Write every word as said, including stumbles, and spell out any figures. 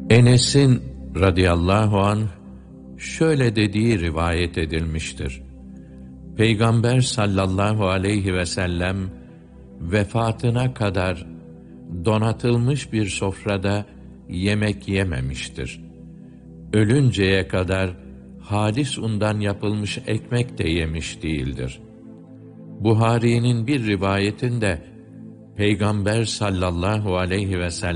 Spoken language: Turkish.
Enes'in radıyallahu anh şöyle dediği rivayet edilmiştir. Peygamber sallallahu aleyhi ve sellem vefatına kadar donatılmış bir sofrada yemek yememiştir. Ölünceye kadar halis undan yapılmış ekmek de yemiş değildir. Buhari'nin bir rivayetinde Peygamber sallallahu aleyhi ve sellem